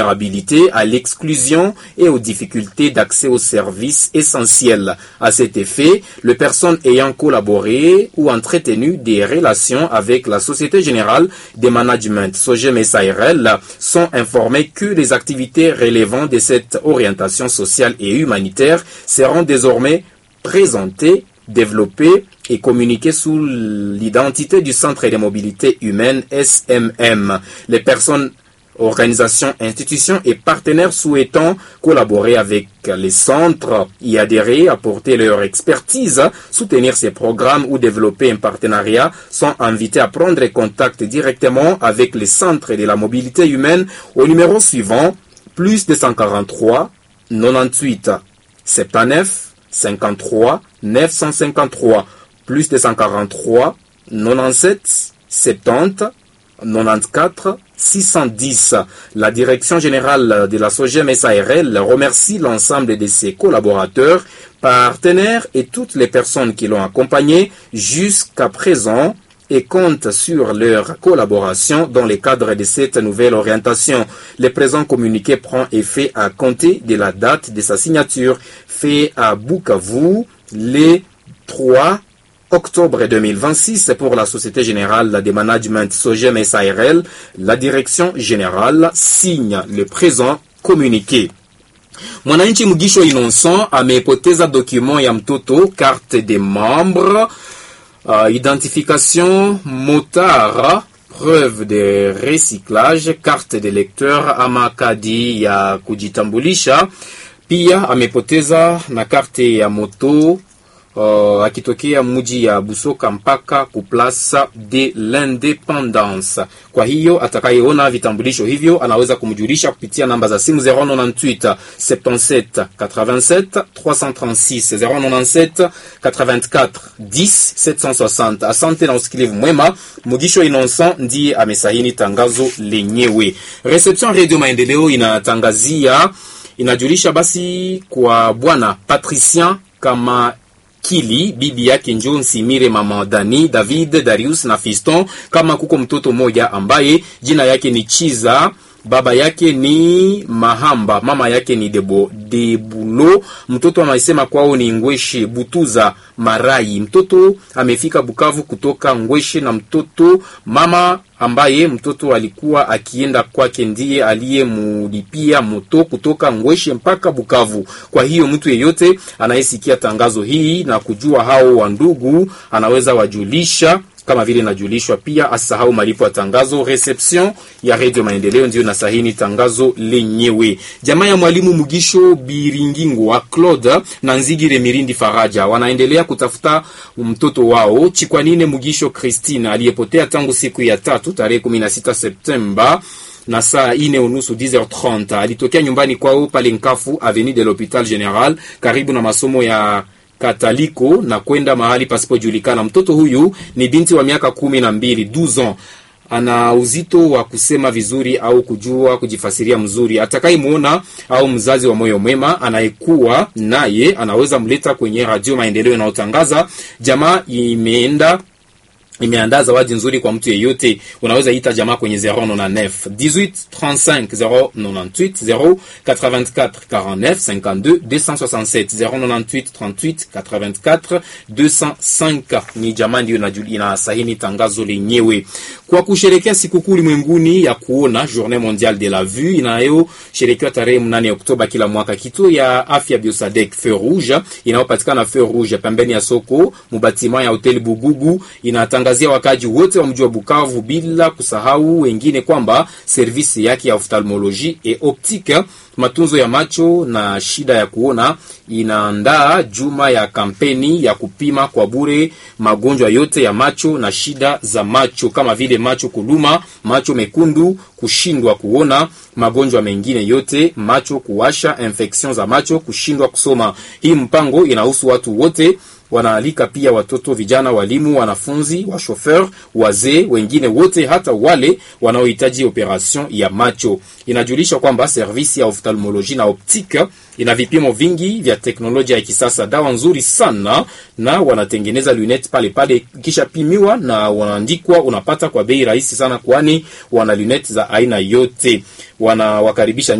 vulnérabilité, à l'exclusion et aux difficultés d'accès aux services essentiels. À cet effet, les personnes ayant collaboré ou entretenu des relations avec la Société Générale des Management SOGEM SARL sont informées que les activités relevant de cette orientation sociale et humanitaire seront désormais présentées, développées et communiquées sous l'identité du Centre de mobilité humaine SMM. Les personnes, organisations, institutions et partenaires souhaitant collaborer avec les centres, y adhérer, apporter leur expertise, soutenir ces programmes ou développer un partenariat sont invités à prendre contact directement avec les centres de la mobilité humaine au numéro suivant, plus 243 98 79 53 953, plus 243 97 70 94 610. La direction générale de la SOGEM SARL remercie l'ensemble de ses collaborateurs, partenaires et toutes les personnes qui l'ont accompagné jusqu'à présent et compte sur leur collaboration dans le cadre de cette nouvelle orientation. Le présent communiqué prend effet à compter de la date de sa signature, fait à Bukavu le 3 octobre 2026 pour la Société Générale des Management SOGEM SARL. La direction générale signe le présent communiqué. Mwananchi Mugisho Innocent amepoteza document ya mtoto, carte de membre, identification motard, preuve de recyclage, carte de lecteur ama kadi ya kujitambulisha. Pia amepoteza na karte ya moto akitokea mji ya Busoka mpaka kuplasa de l'Independance. Kwa hiyo atakayeona vitambulisho hivyo anaweza kumjulisha kupitia namba za simu 098 77 87 336 097 84 10 760. Asante na usikilivu mwema. Mugisho Innocent ndiye amesahini tangazo lenyewe. Reception Radio Maendeleo inajulisha basi kwa bwana Patricien kama Kili, bibi yake Njon Simire, mama Dani, David, Darius na Fiston, kama kuko mtoto moja ambaye jina yake ni Chiza, baba yake ni Mahamba, mama yake ni Debulo. Mtoto anasema kwao ni Ngweshe Butuza Marai. Mtoto amefika Bukavu kutoka Ngweshe, na mtoto mama ambaye mtoto alikuwa akienda kwake ndiye aliyemulipia moto kutoka Ngweshe mpaka Bukavu. Kwa hiyo mtu yeyote anayesikia tangazo hii na kujua hao wa ndugu anaweza wajulisha kama vile najulishwa. Pia asahau malipo ya tangazo. Reception ya Radio Maendeleo ndio nasahini tangazo lenyewe. Jamaa ya mwalimu Mugisho Biringingo wa Claude na Nzigire Mirindi Faraja wanaendelea kutafuta mtoto wao Chikwanine Mugisho Christine aliyepotea tangu siku ya 3 tarehe 16 Septemba na saa 4:30 10h30. Alitokea nyumbani kwao pale Nkafu Avenue de l'Hôpital Général karibu na masomo ya Kataliko na kwenda mahali pasipojulikana. Mtoto huyu ni binti wa miaka 12, 12 ans. Ana uzito wa kusema vizuri au kujua kujifasiria mzuri. Atakayemuona au mzazi wa moyo mwema anayekuwa naye anaweza mleta kwenye Radio Maendeleo na utangaza. Jamaa imeandaa zawadi nzuri kwa mtu yeyote. Unaweza ita jamaa kwenye 099 18 35 098 084 49 52 267 098 38 84 205. Ni jamaa ndio inasahini tangazo lenyewe. Kwa kusherehekea sikukuu ulimwenguni ya kuona, Journée Mondiale de la Vue, inayosherekewa tarehe 8 Oktoba kila mwaka, kituo ya afya Biosadek Feu Rouge inayopatikana Feu Rouge pembeni ya soko mubatima ya Hotel Bugugu inatangazia wakaji wote wa mji wa Bukavu bila kusahau wengine kwamba servisi yake ya ophthalmologie et optique, matunzo ya macho na shida ya kuona, inaandaa juma ya kampeni ya kupima kwa bure magonjwa yote ya macho na shida za macho kama vile macho kuluma, macho mekundu, kushindwa kuona, magonjwa mengine yote, macho kuwasha, infection za macho, kushindwa kusoma. Hii mpango inahusu watu wote. Wanaalika pia watoto, vijana, walimu, wanafunzi, wa chauffeur, wazee, wengine wote, hata wale wanaohitaji operation ya macho. Inajulisha kwamba servisi ya ophthalmologie na optique ina vipimo vingi vya teknolojia ya kisasa, dawa nzuri sana, na wanatengeneza lunettes pale kisha pimiwa na wanaandikwa, unapata kwa bei rahisi sana, kwani wana lunettes za aina yote. Wanawakaribisha